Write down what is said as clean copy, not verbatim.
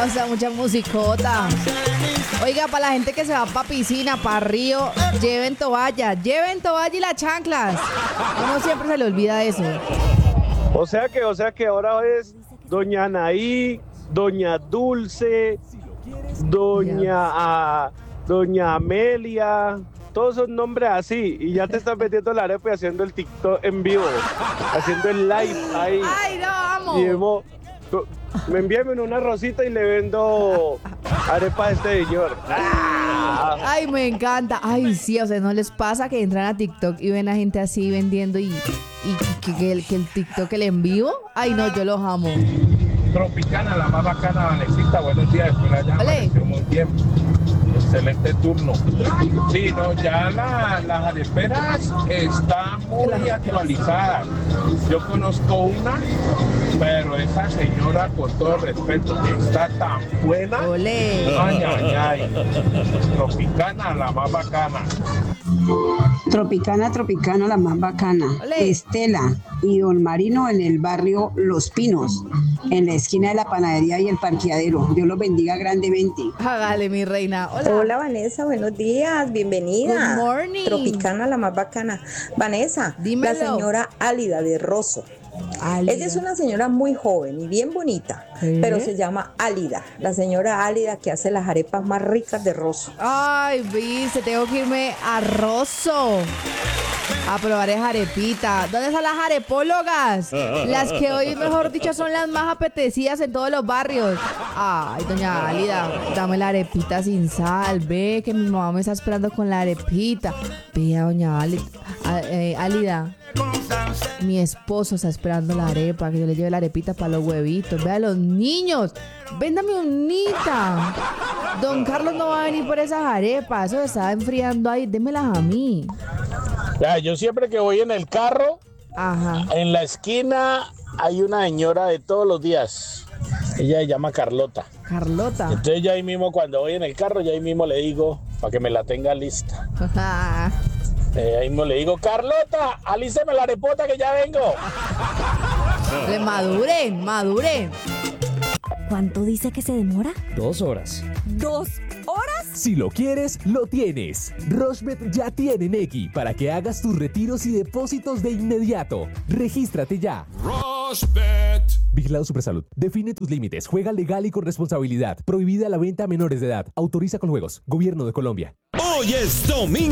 cosa, mucha musicota. Oiga, para la gente que se va para piscina, para río, lleven toalla y las chanclas. A uno siempre se le olvida eso. O sea que ahora es Doña Anaí, Doña Dulce, Doña Amelia, todos son nombres así, y ya te estás metiendo la arepa y haciendo el TikTok en vivo, haciendo el live ahí. ¡Ay, no, amo! Y me envían una rosita y le vendo arepa a este señor. Ay, me encanta. Ay, sí, o sea, ¿no les pasa que entran a TikTok y ven a gente así vendiendo y que el TikTok, el en vivo? Ay, no, yo los amo. Tropicana, la más bacana, Vanesita, buenos días, por allá amaneció muy bien. Excelente turno. Sí, no, ya las areperas están muy actualizadas. Yo conozco una, pero esa señora, con todo respeto, está tan buena. ¡Olé! Ay, ay, ay. Tropicana, la más bacana. Tropicana, la más bacana. ¡Olé! Estela y Don Marino en el barrio Los Pinos, en la esquina de la panadería y el parqueadero. Dios los bendiga grandemente. Hágale, mi reina. Hola. Hola Vanessa, buenos días, bienvenida. Good morning. Tropicana, la más bacana. Vanessa, Dímelo. la señora Álida de Rosso. Álida. Ella es una señora muy joven y bien bonita, pero se llama Álida, la señora Álida que hace las arepas más ricas de Rosso. Ay, viste, tengo que irme a Rosso a probar esa arepita. ¿Dónde están las arepólogas? Las que hoy, mejor dicho, son las más apetecidas en todos los barrios. Ay, doña Álida, dame la arepita sin sal. Ve que mi mamá me está esperando con la arepita. Ve, doña Álida. Mi esposo está esperando la arepa, que yo le lleve la arepita para los huevitos. Ve a los niños. Véndame unita. Don Carlos no va a venir por esas arepas. Eso se está enfriando ahí. Démelas a mí. Ya, yo siempre que voy en el carro, Ajá. en la esquina hay una señora de todos los días. Ella se llama Carlota. Carlota. Entonces yo ahí mismo, cuando voy en el carro, yo ahí mismo le digo, para que me la tenga lista. Ahí mismo le digo, Carlota, alíceme la arepota que ya vengo. Maduren. ¿Cuánto dice que se demora? 2 horas. ¿2 horas? Si lo quieres, lo tienes. Rochebet ya tiene Nequi para que hagas tus retiros y depósitos de inmediato. Regístrate ya. Rochebet. Vigilado Supersalud. Define tus límites. Juega legal y con responsabilidad. Prohibida la venta a menores de edad. Autoriza con juegos. Gobierno de Colombia. Hoy es domingo.